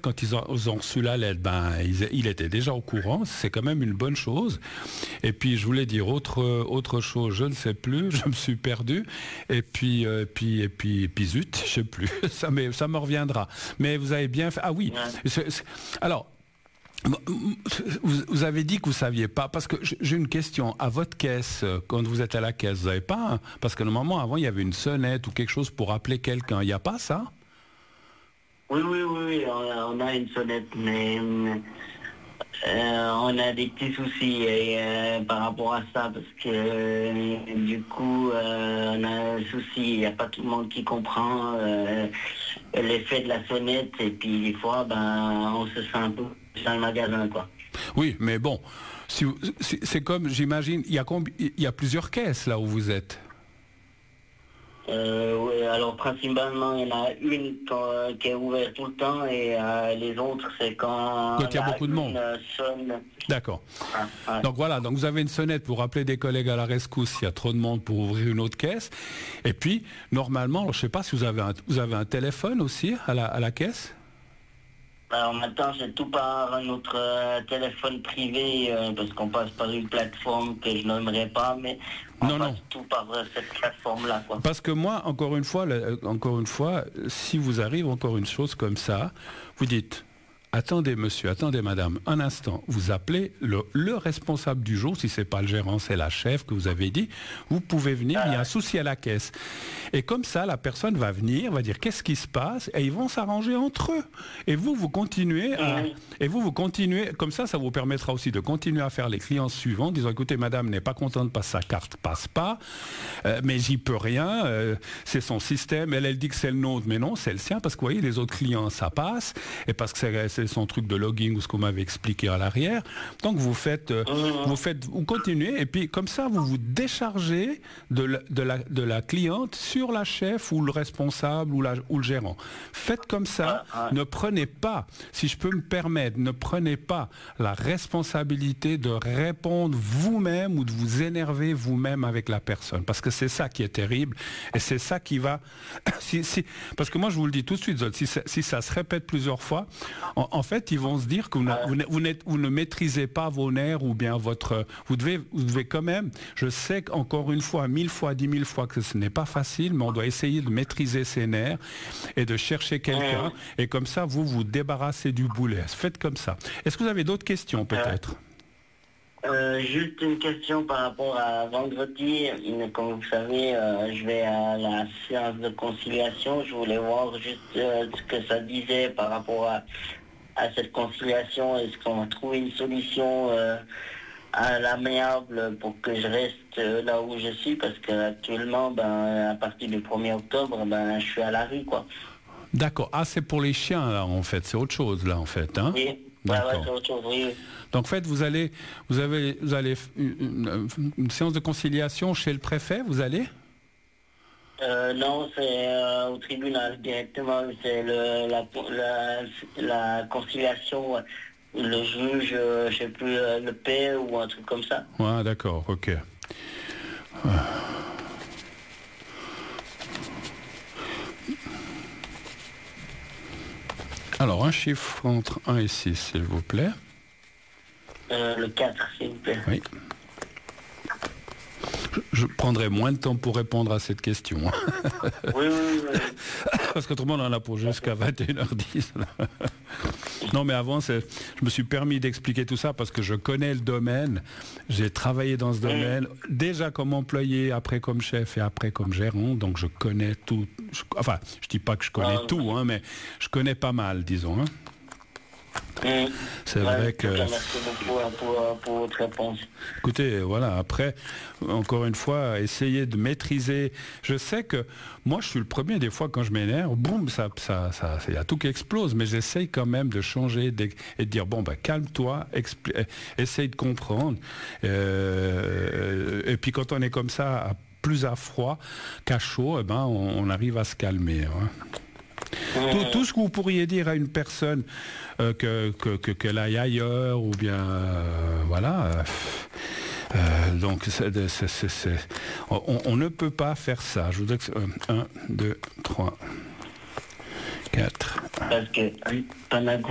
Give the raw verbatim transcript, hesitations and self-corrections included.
quand ils ont, ils ont reçu la lettre, ben, ils, il était déjà au courant. C'est quand même une bonne chose. Et puis, je voulais dire autre, autre chose, je ne sais plus, je me suis perdu. Et puis, euh, puis, et puis, et puis, zut, je ne sais plus. Ça, mais, ça me reviendra. Mais vous avez bien fait. Ah oui. Ouais. C'est, c'est, alors, vous, vous avez dit que vous ne saviez pas, parce que j'ai une question. À votre caisse, quand vous êtes à la caisse, vous n'avez pas, parce que normalement, avant, il y avait une sonnette ou quelque chose pour appeler quelqu'un. Il n'y a pas ça? Oui, oui, oui, oui, on a, on a une sonnette, mais euh, on a des petits soucis et, euh, par rapport à ça, parce que euh, du coup, euh, on a un souci, il n'y a pas tout le monde qui comprend euh, l'effet de la sonnette, et puis des fois, ben, on se sent un peu dans le magasin, quoi. Oui, mais bon, si vous- c'est c'est comme, j'imagine, il y a combi- il y a plusieurs caisses là où vous êtes. Euh, ouais, alors principalement, il y en a une quand- qui est ouverte tout le temps, et euh, les autres, c'est quand Quand il y a la beaucoup de une, monde. euh, sonne. D'accord. Ah, ah. Donc voilà, donc vous avez une sonnette pour appeler des collègues à la rescousse s'il y a trop de monde pour ouvrir une autre caisse. Et puis, normalement, alors, je ne sais pas si vous avez un, vous avez un téléphone aussi à la, à la caisse. Alors maintenant, c'est tout par notre euh, téléphone privé, euh, parce qu'on passe par une plateforme que je nommerai pas, mais on Non, passe non. tout par euh, cette plateforme-là, quoi. Parce que moi, encore une fois, le- euh, encore une fois, si vous arrive encore une chose comme ça, vous dites, attendez monsieur, attendez madame, un instant, vous appelez le, le responsable du jour, si c'est pas le gérant, c'est la chef que vous avez dit, vous pouvez venir, il y a un souci à la caisse. Et comme ça, la personne va venir, va dire qu'est-ce qui se passe, et ils vont s'arranger entre eux. Et vous, vous continuez à, Mhm. et vous, vous continuez, comme ça, ça vous permettra aussi de continuer à faire les clients suivants, disant écoutez, madame n'est pas contente parce que sa carte passe pas, euh, mais j'y peux rien, euh, c'est son système, elle, elle dit que c'est le nôtre, mais non, c'est le sien, parce que vous voyez, les autres clients, ça passe, et parce que c'est, c'est son truc de logging ou ce qu'on m'avait expliqué à l'arrière. Donc vous faites, euh, Mhm. vous faites, vous continuez, et puis comme ça, vous vous déchargez de la, de la, de la cliente sur la chef ou le responsable ou, la, ou le gérant. Faites comme ça, Ah, ah. ne prenez pas, si je peux me permettre, ne prenez pas la responsabilité de répondre vous-même ou de vous énerver vous-même avec la personne. Parce que c'est ça qui est terrible et c'est ça qui va... si, si, parce que moi, je vous le dis tout de suite, Zod, si, ça- si ça se répète plusieurs fois, en, en fait, ils vont se dire que vous, n'a- vous, n'êtes- vous, n'êtes- vous ne maîtrisez pas vos nerfs ou bien votre... Vous devez, vous devez quand même... Je sais qu'encore une fois, mille fois, dix mille fois que ce n'est pas facile, mais on doit essayer de maîtriser ses nerfs et de chercher quelqu'un. Et comme ça, vous vous débarrassez du boulet. Faites comme ça. Est-ce que vous avez d'autres questions, peut-être? Euh, juste une question par rapport à vendredi. Comme vous savez, euh, je vais à la séance de conciliation. Je voulais voir juste euh, ce que ça disait par rapport à, à cette conciliation. Est-ce qu'on va trouver une solution euh, à l'amiable pour que je reste euh, là où je suis? Parce qu'actuellement, ben, à partir du premier octobre, ben, je suis à la rue, quoi. D'accord. Ah, c'est pour les chiens, là, en fait. C'est autre chose, là, en fait. Hein? Oui, ouais, D'accord. ouais, c'est autre chose, oui. oui. Donc, en fait, vous allez, vous avez, vous allez une, une- une séance de conciliation chez le préfet, vous allez? Euh, non, c'est euh, au tribunal directement. C'est le, la, la, la conciliation. Ouais. Le juge, euh, je sais plus, euh, le paie ou un truc comme ça. Ouais, d'accord, ok. Alors, un chiffre entre un et six, s'il vous plaît. Euh, le quatre, s'il vous plaît. Oui. Je, je prendrai moins de temps pour répondre à cette question. Oui, oui, oui. Parce qu'autrement, on en a pour jusqu'à vingt et une heures dix. Non, mais avant, c'est- je me suis permis d'expliquer tout ça parce que je connais le domaine. J'ai travaillé dans ce domaine, déjà comme employé, après comme chef et après comme gérant. Donc, je connais tout. Je- enfin, je dis pas que je connais Ah, tout, hein, mais je connais pas mal, disons. Hein. Mmh. C'est Ouais, vrai en que... tout cas, merci beaucoup hein, pour, euh, pour votre réponse. Écoutez, voilà, après, encore une fois, essayer de maîtriser. Je sais que moi, je suis le premier, des fois, quand je m'énerve, boum, ça, ça, ça, il y a tout qui explose, mais j'essaye quand même de changer d'ex- et de dire, bon, bah, calme-toi, expli- euh, essaye de comprendre. Euh, et puis, quand on est comme ça, à- plus à froid qu'à chaud, eh ben, on, on arrive à se calmer. Hein. Tout, tout ce que vous pourriez dire à une personne euh, que, que, que- qu'elle aille ailleurs ou bien euh, voilà euh, euh, donc c'est, c'est, c'est, c'est- on, on ne peut pas faire ça. Je vous dis que c'est un, deux, trois, quatre. Parce que, hein, pendant que